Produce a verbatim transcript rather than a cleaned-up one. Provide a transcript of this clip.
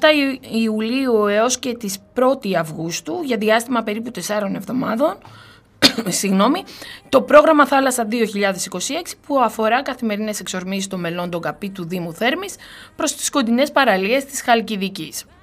επτά Ιουλίου έως και τις πρώτη Αυγούστου, για διάστημα περίπου τεσσάρων εβδομάδων, συγγνώμη, το πρόγραμμα Θάλασσα δύο χιλιάδες είκοσι έξι, που αφορά καθημερινές εξορμήσεις των μελών των ΚΑΠΗ του Δήμου Θέρμης προς τις κοντινές παραλίες της Χαλκιδικής.